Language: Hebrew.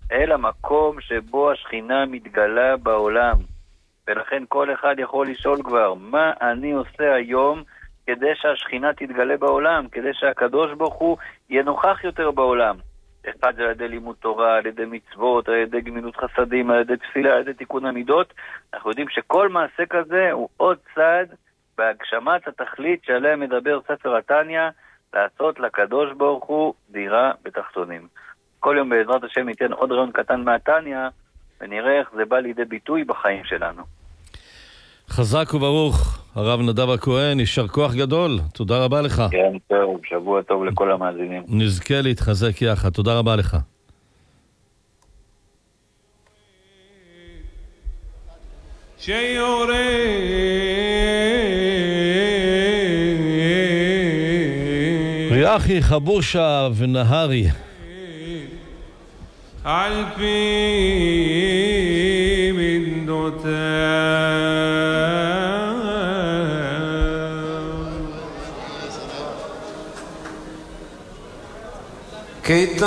אל המקום שבו השכינה מתגלה בעולם. ולכן כל אחד יכול לשאול כבר, מה אני עושה היום כדי שהשכינה תתגלה בעולם, כדי שהקדוש ברוך הוא יהיה נוכח יותר בעולם. אחד זה על ידי לימוד תורה, על ידי מצוות, על ידי גמילות חסדים, על ידי תפילה, על ידי תיקון המידות. אנחנו יודעים שכל מעשה כזה הוא עוד צעד בהגשמת התכלית שעליה מדבר ספר התניא, לעשות לקדוש ברוך הוא דירה בתחתונים. כל יום בעזרת השם ניתן עוד רעיון קטן מהתניא, ונראה איך זה בא לידי ביטוי בחיים שלנו. חזק וברוך, הרב נדב הכהן, יישר כוח גדול, תודה רבה לך. כן, טוב, שבוע טוב לכל המאזינים. נזכה להתחזק יחד, תודה רבה לך. שיורה ריחי חבושה ונהרי על פי מידותיו